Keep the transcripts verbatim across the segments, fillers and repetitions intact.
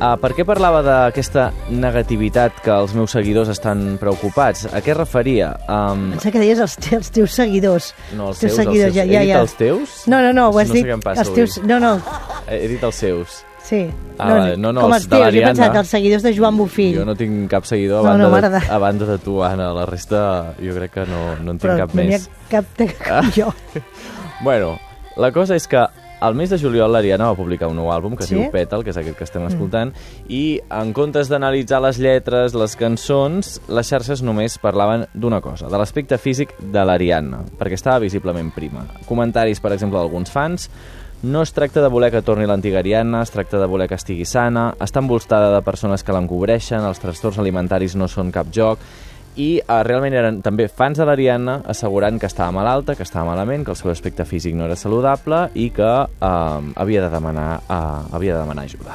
Uh, per què parlava d'aquesta negativitat que els meus seguidors estan preocupats? A què es referia? Um... Pensa que deies els, te els teus seguidors. No, els, els teus, teus seguidors. Els seus. Ja, ja, He dit ja. els teus? No, no, no, ho has no dit. No sé què em passa els teus... No, no. He dit els seus. Sí. Ah, no, no, no, com els els de teus, he l'Ariadna. pensat, els seguidors de Joan Bofill. Jo no tinc cap seguidor a no, banda, no, de, a banda de tu, Anna. La resta jo crec que no, no en tinc Però cap no més. Però no n'hi ha cap de com jo. Bueno, la cosa és que al mes de juliol l'Ariadna va publicar un nou àlbum que es sí? diu Pètal, que és aquest que estem escoltant, mm. i en comptes d'analitzar les lletres, les cançons, les xarxes només parlaven d'una cosa, de l'aspecte físic de l'Ariadna, perquè estava visiblement prima. Comentaris, per exemple, d'alguns fans: no es tracta de voler que torni l'antiga Ariadna, es tracta de voler que estigui sana, està envoltada de persones que l'encobreixen, els trastorns alimentaris no són cap joc, i uh, realment eren també fans de l'Ariadna assegurant que estava malalta, que estava malament, que el seu aspecte físic no era saludable i que uh, havia de demanar, uh, havia de demanar ajuda.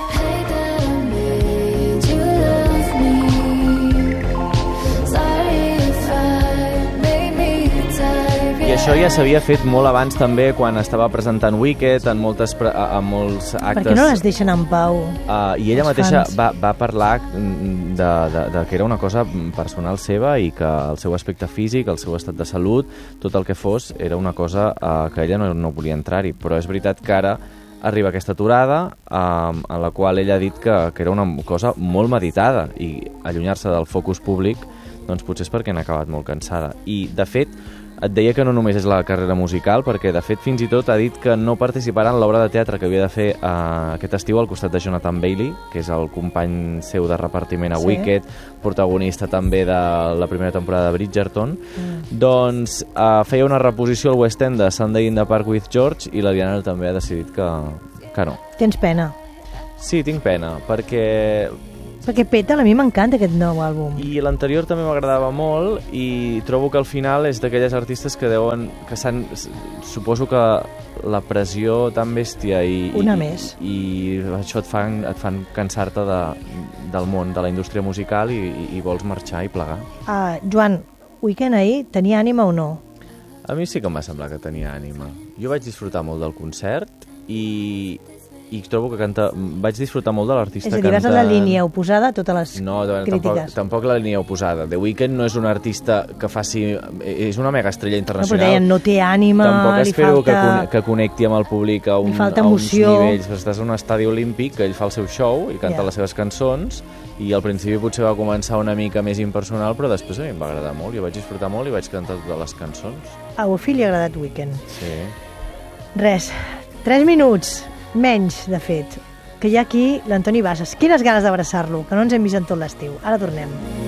I això ja s'havia fet molt abans també quan estava presentant Wicked en, moltes, en molts actes. Per què no les deixen en pau? Uh, I ella mateixa va, va parlar de, de, de que era una cosa personal seva i que el seu aspecte físic, el seu estat de salut, tot el que fos, era una cosa uh, que ella no, no volia entrar-hi. Però és veritat que ara arriba aquesta aturada um, en la qual ella ha dit que, que era una cosa molt meditada i allunyar-se del focus públic doncs potser és perquè n'ha acabat molt cansada. I, de fet, et deia que no només és la carrera musical, perquè de fet fins i tot ha dit que no participarà en l'obra de teatre que havia de fer uh, aquest estiu al costat de Jonathan Bailey, que és el company seu de repartiment a sí. Wicked, protagonista també de la primera temporada de Bridgerton. Mm. Doncs uh, feia una reposició al West End de Sunday in the Park with George i la Diana també ha decidit que, que no. Tens pena? Sí, tinc pena, perquè... Perquè Pètal, a mi m'encanta aquest nou àlbum. I l'anterior també m'agradava molt i trobo que al final és d'aquelles artistes que deuen... que s'han... Suposo que la pressió tan bèstia i... Una i, més. I això et fan, et fan cansar-te de, del món, de la indústria musical i, i, i vols marxar i plegar. Ah, Joan, Weekend ahir tenia ànima o no? A mi sí que em va semblar que tenia ànima. Jo vaig disfrutar molt del concert i... i trobo que canta... Vaig disfrutar molt de l'artista cantant... És a dir, vas a la línia oposada a totes les no, crítiques. Tampoc, tampoc la línia oposada. The Weeknd no és un artista que faci... És una mega estrella internacional. No, però deien, no té ànima, tampoc li espero falta... que, que connecti amb el públic a, un, a uns nivells. Estàs en un estadi olímpic, que ell fa el seu show i canta yeah. les seves cançons, i al principi potser va començar una mica més impersonal, però després a mi em va agradar molt. Jo vaig disfrutar molt i vaig cantar totes les cançons. A Bofill li ha agradat Weeknd. Sí. Res, tres minuts, menys, de fet, que hi ha aquí l'Antoni Bassas. Quines ganes d'abraçar-lo, que no ens hem vist en tot l'estiu. Ara tornem.